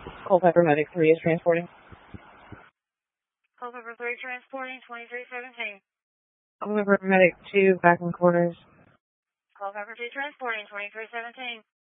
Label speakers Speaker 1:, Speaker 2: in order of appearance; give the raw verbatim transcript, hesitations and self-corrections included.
Speaker 1: Culpeper Medic three is transporting.
Speaker 2: Culpeper three transporting, twenty-three seventeen.
Speaker 1: Culpeper Medic two back in quarters.
Speaker 2: Culpeper two transporting, twenty-three seventeen.